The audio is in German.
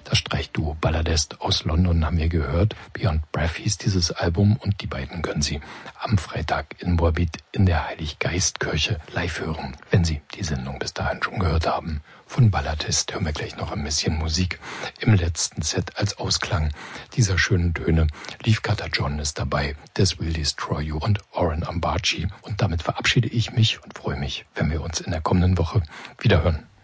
Das Streichduo Balladest aus London haben wir gehört. Beyond Breath hieß dieses Album und die beiden können Sie am Freitag in Moabit in der Heiliggeistkirche live hören, wenn Sie die Sendung bis dahin schon gehört haben. Von Balladest hören wir gleich noch ein bisschen Musik. Im letzten Set als Ausklang dieser schönen Töne Leaf Cutter John ist dabei, This Will Destroy You und Oren Ambaci. Und damit verabschiede ich mich und freue mich, wenn wir uns in der kommenden Woche wieder hören.